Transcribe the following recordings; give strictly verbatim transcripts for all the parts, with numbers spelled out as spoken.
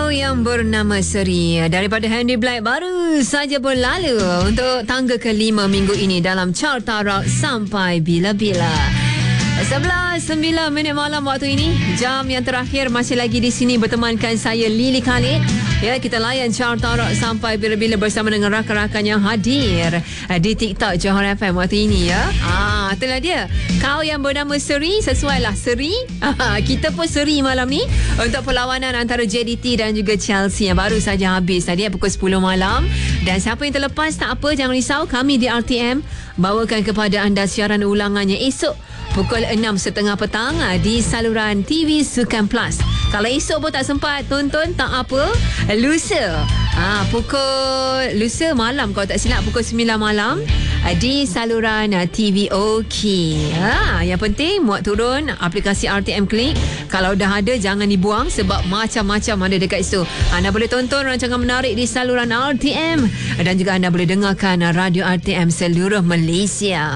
Kau yang bernama Seri daripada Handy Black baru saja berlalu untuk tangga kelima minggu ini dalam Carta Rock sampai bila-bila. sebelas sembilan minit malam waktu ini. Jam yang terakhir masih lagi di sini bertemankan saya Lily Khalid. Ya, kita layan Carta Rock sampai bila-bila bersama dengan rakan-rakan yang hadir di TikTok Johor F M waktu ini ya. Ah, itulah dia. Kau yang bernama Seri, sesuailah Seri. Kita pun Seri malam ni untuk perlawanan antara J D T dan juga Chelsea yang baru saja habis tadi pukul sepuluh malam. Dan siapa yang terlepas tak apa, jangan risau, kami di R T M bawakan kepada anda siaran ulangannya esok pukul enam tiga puluh petang di saluran T V Sukan Plus. Kalau esok pun tak sempat tonton, tak apa, lusa ha, pukul lusa malam kalau tak silap pukul sembilan malam di saluran T V OK. Ha, yang penting muat turun aplikasi R T M Klik. Kalau dah ada jangan dibuang sebab macam-macam ada dekat situ. Anda boleh tonton rancangan menarik di saluran R T M dan juga anda boleh dengarkan radio R T M seluruh Malaysia.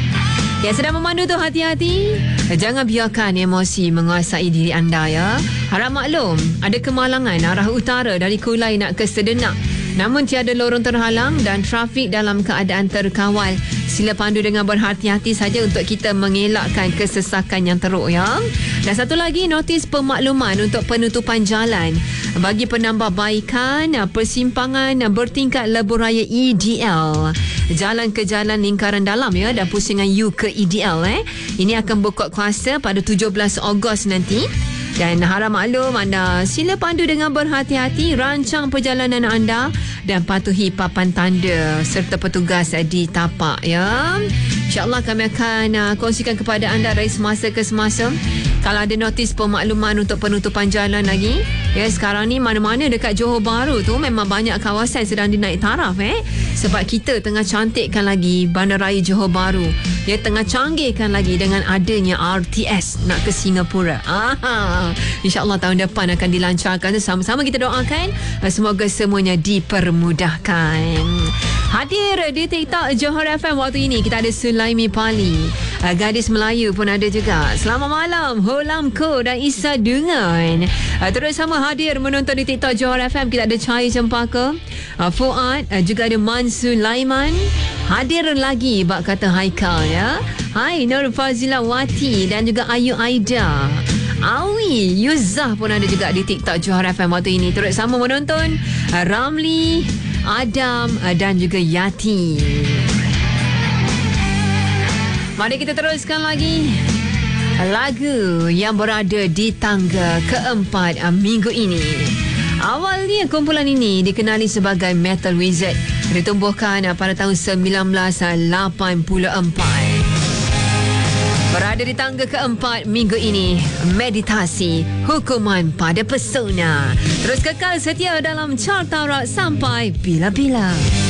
Yang sedang memandu tu hati-hati. Jangan biarkan emosi menguasai diri anda ya. Harap maklum, ada kemalangan arah utara dari Kulai nak ke Sedenak. Namun tiada lorong terhalang dan trafik dalam keadaan terkawal. Sila pandu dengan berhati-hati saja untuk kita mengelakkan kesesakan yang teruk ya. Dan satu lagi, notis pemakluman untuk penutupan jalan bagi penambahbaikan persimpangan bertingkat Lebuh Raya E D L. Jalan ke jalan lingkaran dalam ya, dan pusingan U ke E D L eh. Ini akan berkuat kuasa pada tujuh belas Ogos nanti. Dan harap maklum anda sila pandu dengan berhati-hati, rancang perjalanan anda dan patuhi papan tanda serta petugas di tapak ya. InsyaAllah kami akan uh, kongsikan kepada anda dari semasa ke semasa. Kalau ada notis pemakluman untuk penutupan jalan lagi. Ya, sekarang ni mana-mana dekat Johor Bahru tu memang banyak kawasan sedang dinaik taraf eh. Sebab kita tengah cantikkan lagi Bandaraya Johor Bahru. Ya, tengah canggihkan lagi dengan adanya R T S nak ke Singapura. Ah, InsyaAllah tahun depan akan dilancarkan. Sama-sama kita doakan semoga semuanya dipermudahkan. Hadir di TikTok Johor F M waktu ini kita ada Sulaimi Pali. Gadis Melayu pun ada juga. Selamat malam Holamko dan Isa Dungan. Terus sama hadir menonton di TikTok Johor F M. Kita ada Cahaya Cempaka, Fuad, juga ada Man Sulaiman. Hadir lagi bak kata Haikal ya. Hai Nur Fazila Wati dan juga Ayu Aida. Awi Yuzah pun ada juga di TikTok Johor F M waktu ini. Terus sama menonton Ramli, Adam dan juga Yati. Mari kita teruskan lagi lagu yang berada di tangga keempat minggu ini. Awalnya kumpulan ini dikenali sebagai Metal Wizard, ditumbuhkan pada tahun sembilan belas lapan puluh empat. Berada di tangga keempat minggu ini, Meditasi, Hukuman pada Pesona. Terus kekal setia dalam Carta Rock sampai bila-bila.